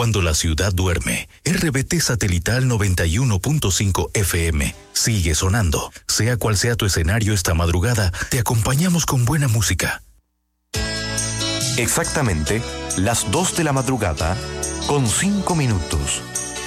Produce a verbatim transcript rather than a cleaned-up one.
Cuando la ciudad duerme, R B T Satelital noventa y uno punto cinco F M sigue sonando. Sea cual sea tu escenario esta madrugada, te acompañamos con buena música. Exactamente las dos de la madrugada con cinco minutos.